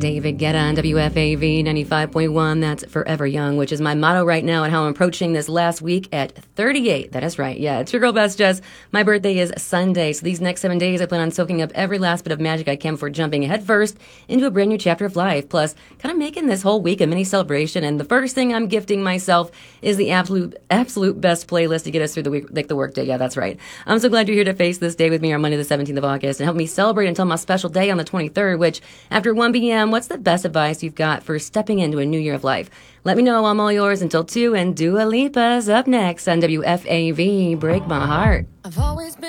David Guetta on WFAV 95.1. That's Forever Young, which is my motto right now and how I'm approaching this last week at 38. That is right. Yeah, it's your girl, Best Jess. My birthday is Sunday, so these next 7 days I plan on soaking up every last bit of magic I can before jumping headfirst into a brand new chapter of life. Plus, kind of making this whole week a mini celebration. And the first thing I'm gifting myself is the absolute best playlist to get us through the week, like the work day. Yeah, that's right. I'm so glad you're here to face this day with me on Monday the 17th of August and help me celebrate until my special day on the 23rd, which after 1 p.m., what's the best advice you've got for stepping into a new year of life? Let me know. I'm all yours until 2, and Dua Lipa's up next on WFAV. Break My Heart. I've always been